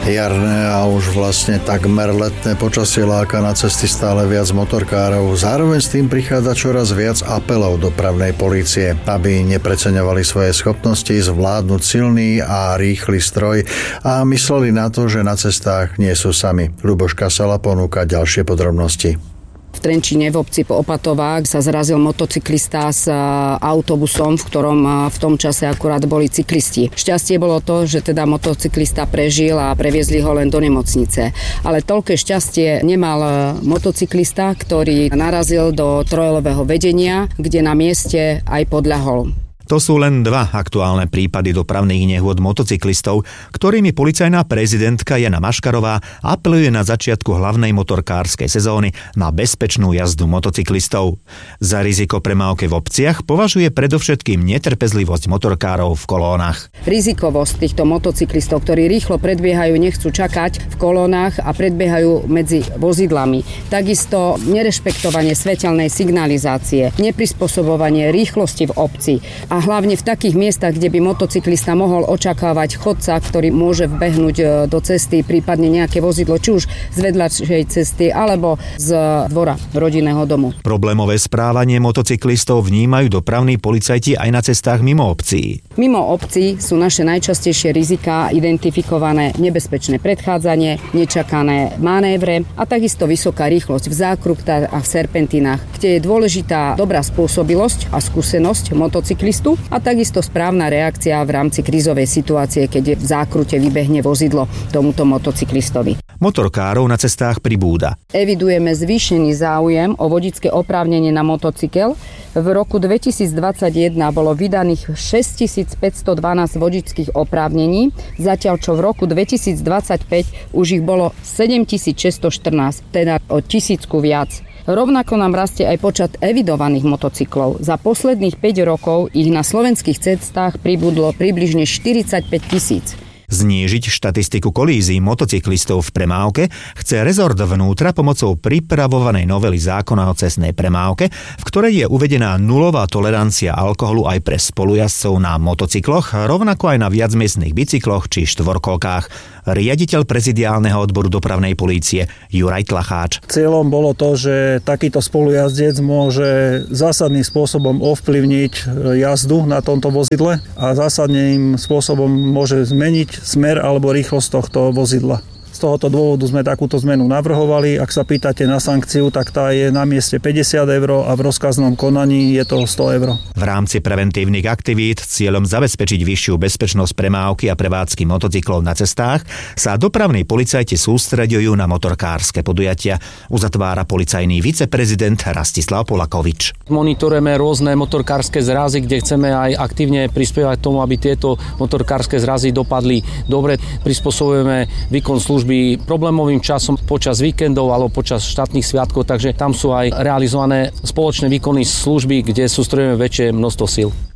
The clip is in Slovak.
Jarné a už vlastne takmer letné počasie láka na cesty stále viac motorkárov. Zároveň s tým prichádza čoraz viac apelov dopravnej polície, aby nepreceňovali svoje schopnosti zvládnuť silný a rýchly stroj a mysleli na to, že na cestách nie sú sami. Ľuboš Kasala ponúka ďalšie podrobnosti. V Trenčíne v obci Opatovák sa zrazil motocyklista s autobusom, v ktorom v tom čase akurát boli cyklisti. Šťastie bolo to, že teda motocyklista prežil a previezli ho len do nemocnice. Ale toľké šťastie nemal motocyklista, ktorý narazil do trojelového vedenia, kde na mieste aj podľahol. To sú len dva aktuálne prípady dopravných nehôd motocyklistov, ktorými policajná prezidentka Jana Maškarová apeluje na začiatku hlavnej motorkárskej sezóny na bezpečnú jazdu motocyklistov. Za riziko premávky v obciach považuje predovšetkým netrpezlivosť motorkárov v kolónach. Rizikovosť týchto motocyklistov, ktorí rýchlo predbiehajú, nechcú čakať v kolónach a predbiehajú medzi vozidlami. Takisto nerešpektovanie svetelnej signalizácie, neprispôsobovanie rýchlosti v obci a hlavne v takých miestach, kde by motocyklista mohol očakávať chodca, ktorý môže vbehnúť do cesty, prípadne nejaké vozidlo, či už z vedľajšej cesty alebo z dvora rodinného domu. Problémové správanie motocyklistov vnímajú dopravní policajti aj na cestách mimo obcí. Mimo obcí sú naše najčastejšie riziká identifikované nebezpečné predchádzanie, nečakané manévre a takisto vysoká rýchlosť v zákrutách a v serpentinách, kde je dôležitá dobrá spôsobilosť a skúsenosť motocyklistu a takisto správna reakcia v rámci krízovej situácie, keď v zákrute vybehne vozidlo tomuto motocyklistovi. Motorkárov na cestách pribúda. Evidujeme zvýšený záujem o vodičské oprávnenie na motocykel. V roku 2021 bolo vydaných 6512 vodičských oprávnení, zatiaľ čo v roku 2025 už ich bolo 7614, teda o 1000 viac. Rovnako nám rastie aj počet evidovaných motocyklov. Za posledných 5 rokov ich na slovenských cestách pribudlo približne 45 000. Znížiť štatistiku kolízií motocyklistov v premávke chce rezort vnútra pomocou pripravovanej novely zákona o cestnej premávke, v ktorej je uvedená nulová tolerancia alkoholu aj pre spolujazdcov na motocykloch, rovnako aj na viacmiestnych bicykloch či štvorkolkách. Riaditeľ prezidiálneho odboru dopravnej polície Juraj Tlacháč. Cieľom bolo to, že takýto spolujazdec môže zásadným spôsobom ovplyvniť jazdu na tomto vozidle a zásadným spôsobom môže zmeniť smer alebo rýchlosť tohto vozidla. Z tohoto dôvodu sme takúto zmenu navrhovali. Ak sa pýtate na sankciu, tak tá je na mieste 50 € a v rozkaznom konaní je to 100 €. V rámci preventívnych aktivít s cieľom zabezpečiť vyššiu bezpečnosť premávky a prevádzky motocyklov na cestách sa dopravní policajti sústreďujú na motorkárske podujatia, uzatvára policajný viceprezident Rastislav Polakovič. Monitorujeme rôzne motorkárske zrazy, kde chceme aj aktívne prispievať tomu, aby tieto motorkárske zrazy dopadli dobre. Prispôsobujeme výkon služby problémovým časom počas víkendov alebo počas štátnych sviatkov, takže tam sú aj realizované spoločné výkony služby, kde sústredujeme väčšie množstvo síl.